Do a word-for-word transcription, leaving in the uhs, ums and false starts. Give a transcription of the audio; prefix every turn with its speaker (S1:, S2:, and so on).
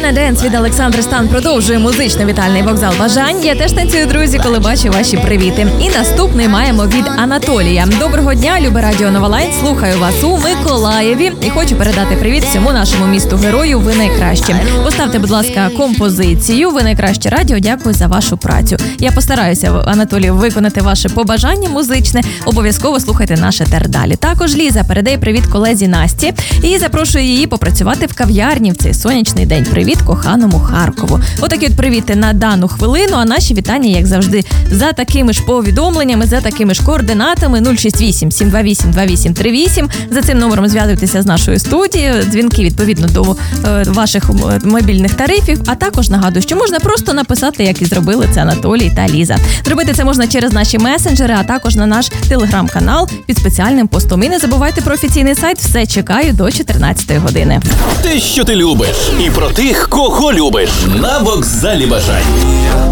S1: Wanna Dance від Олександри Стан продовжує музично-вітальний вокзал бажань. Я теж танцюю, друзі, коли бачу ваші привіти. І наступний маємо від Анатолія. Доброго дня, любе радіо Нова Лайт. Слухаю вас у Миколаєві і хочу передати привіт всьому нашому місту герою. Ви найкращі. Поставте, будь ласка, композицію. Ви найкраще радіо. Дякую за вашу працю. Я постараюся, Анатолію, виконати ваше побажання музичне. Обов'язково слухайте наш етер далі. Також Ліза передає привіт колезі Насті і запрошує її попрацювати в кав'ярні в цей сонячний день. Привіт коханому Харкову. Отакі от привіти на дану хвилину, а наші вітання, як завжди, за такими ж повідомленнями, за такими ж координатами нуль шість вісім сім два вісім два вісім три вісім. За цим номером зв'язуйтеся з нашою студією. Дзвінки відповідно до е, ваших мобільних тарифів. А також нагадую, що можна просто написати, як і зробили це Анатолій та Ліза. Зробити це можна через наші месенджери, а також на наш телеграм-канал під спеціальним постом. І не забувайте про офіційний сайт. Все чекаю до чотирнадцятої години.
S2: Те, що ти любиш, і про тих, кого любиш, на вокзалі бажань.